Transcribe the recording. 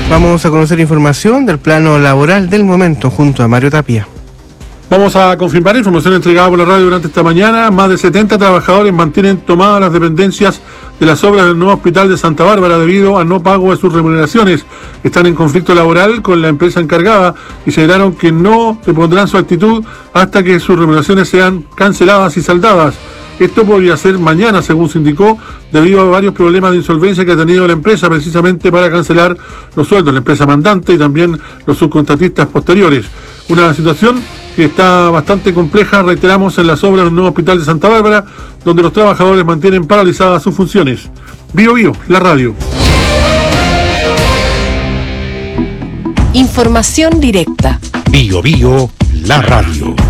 Vamos a conocer información del plano laboral del momento junto a Mario Tapia. Vamos a confirmar información entregada por la radio durante esta mañana. Más de 70 trabajadores mantienen tomadas las dependencias de las obras del nuevo hospital de Santa Bárbara debido al no pago de sus remuneraciones. Están en conflicto laboral con la empresa encargada y señalaron que no repondrán su actitud hasta que sus remuneraciones sean canceladas y saldadas. Esto podría ser mañana, según se indicó, debido a varios problemas de insolvencia que ha tenido la empresa precisamente para cancelar los sueldos, la empresa mandante y también los subcontratistas posteriores. Una situación que está bastante compleja, reiteramos, en las obras del nuevo hospital de Santa Bárbara, donde los trabajadores mantienen paralizadas sus funciones. Bio Bio, la radio. Información directa. Bio Bio, la radio.